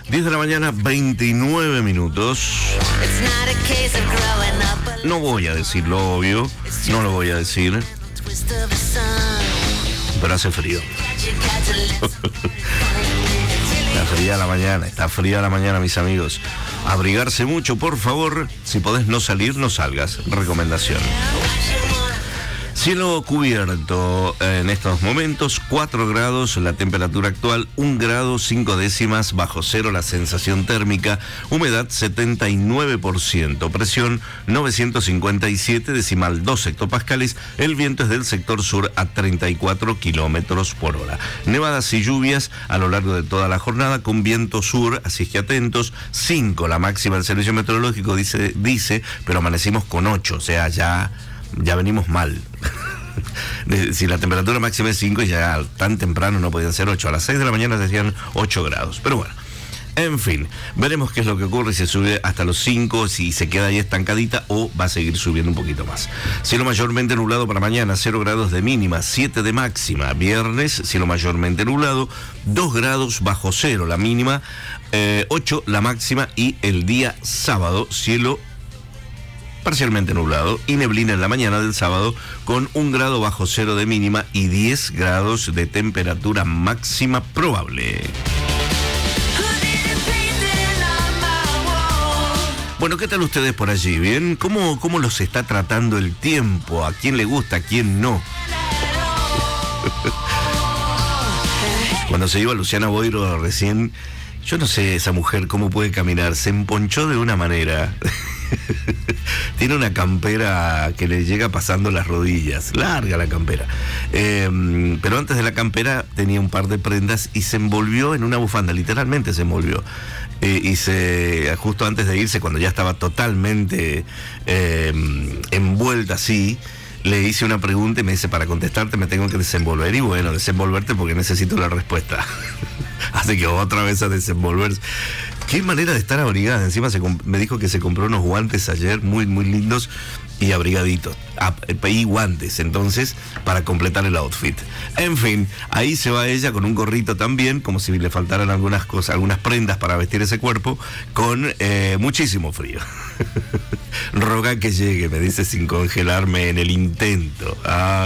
10 de la mañana, 29 minutos. No voy a decir lo obvio, no lo voy a decir, pero hace frío. Está fría la mañana, mis amigos. Abrigarse mucho, por favor. Si podés no salir, no salgas. Recomendación. Cielo cubierto en estos momentos, 4 grados la temperatura actual, 1 grado 5 décimas bajo cero la sensación térmica, humedad 79%, presión 957 decimal 2 hectopascales, el viento es del sector sur a 34 kilómetros por hora. Nevadas y lluvias a lo largo de toda la jornada con viento sur, así es que atentos, 5 la máxima del servicio meteorológico dice, pero amanecimos con 8, o sea, ya venimos mal. Si la temperatura máxima es 5, ya tan temprano no podían ser 8. A las 6 de la mañana decían 8 grados. Pero bueno, en fin, veremos qué es lo que ocurre, si sube hasta los 5, si se queda ahí estancadita o va a seguir subiendo un poquito más. Cielo mayormente nublado para mañana, 0 grados de mínima, 7 de máxima. Viernes, cielo mayormente nublado, 2 grados bajo cero la mínima, 8 la máxima. Y el día sábado, cielo parcialmente nublado y neblina en la mañana del sábado con 1 grado bajo cero de mínima y 10 grados de temperatura máxima probable. Bueno, ¿qué tal ustedes por allí? ¿Bien? ¿Cómo los está tratando el tiempo? ¿A quién le gusta, a quién no? Cuando se iba Luciana Boiro recién, yo no sé esa mujer cómo puede caminar, se emponchó de una manera. Tiene una campera que le llega pasando las rodillas, larga la campera. Pero antes de la campera tenía un par de prendas y se envolvió en una bufanda, literalmente se envolvió. Justo antes de irse, cuando ya estaba totalmente envuelta así, le hice una pregunta y me dice, para contestarte me tengo que desenvolver. Y bueno, desenvolverte porque necesito la respuesta. Así que otra vez a desenvolverse. Qué manera de estar abrigada. Encima me dijo que se compró unos guantes ayer muy, muy lindos y abrigaditos. Y guantes, entonces, para completar el outfit. En fin, ahí se va ella con un gorrito también, como si le faltaran algunas cosas, algunas prendas para vestir ese cuerpo, con muchísimo frío. Roga que llegue, me dice, sin congelarme en el intento.